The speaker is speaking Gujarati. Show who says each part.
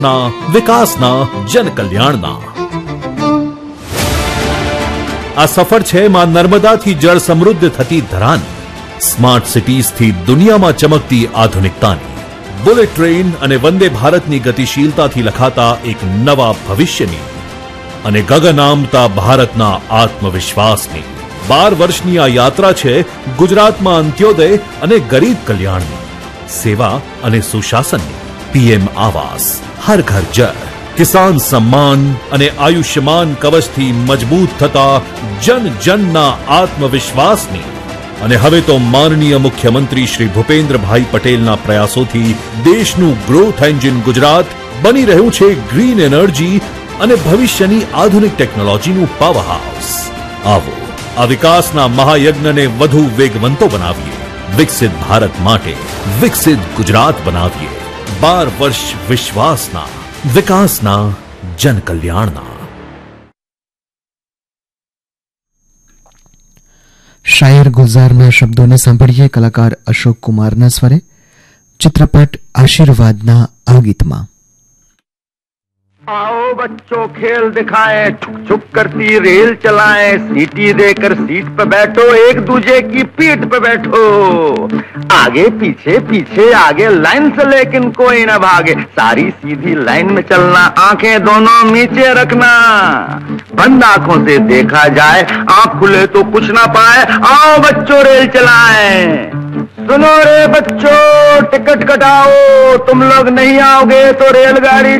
Speaker 1: વિકાસના જન કલ્યાણના આ સફર છે માં નર્મદાથી જળ સમૃદ્ધ થતી ધરાની, સ્માર્ટ સિટીઝથી દુનિયામાં ચમકતી આધુનિકતાની, બુલેટ ટ્રેન અને વંદે ભારતની ગતિશીલતાથી લખાતા એક નવા ભવિષ્યની અને ગગન આમતા ભારતના આત્મવિશ્વાસની 12 વર્ષની આ યાત્રા છે ગુજરાતમાં અંત્યોદય અને ગરીબ કલ્યાણની, સેવા અને સુશાસનની, પીએમ આવાસ, હર ઘર જળ, કિસાન સમ્માન અને આયુષ્યમાન કવચથી મજબૂત થતા જન જનના આત્મવિશ્વાસની અને હવે તો માનનીય મુખ્યમંત્રી શ્રી ભૂપેન્દ્રભાઈ પટેલના પ્રયાસોથી દેશનું ગ્રોથ એન્જિન ગુજરાત બની રહ્યું છે ગ્રીન એનર્જી અને ભવિષ્યની આધુનિક ટેકનોલોજીનું પાવર હાઉસ. આવો આ વિકાસના મહાયજ્ઞને વધુ વેગવંતો બનાવીએ, વિકસિત ભારત માટે વિકસિત ગુજરાત બનાવીએ. 12 વર્ષ વિશ્વાસના, વિકાસના, જન કલ્યાણના.
Speaker 2: શાયર ગુલઝારના શબ્દોને સાંભળીએ કલાકાર અશોક કુમારના સ્વરે. ચિત્રપટ આશીર્વાદના આ ગીતમાં
Speaker 3: आओ बच्चों खेल दिखाएं, छुक छुक करती रेल चलाएं, सीटी देकर सीट पे बैठो, एक दूजे की पीठ पे बैठो, आगे पीछे पीछे आगे लाइन से लेकिन कोई न भागे, सारी सीधी लाइन में चलना, आंखें दोनों नीचे रखना, बंद आंखों से देखा जाए, आंख खुले तो कुछ ना पाए. आओ बच्चों रेल चलाएं. सुनो रे बच्चों, टिकट कटाओ, तुम लोग नहीं आओगे तो रेलगाड़ी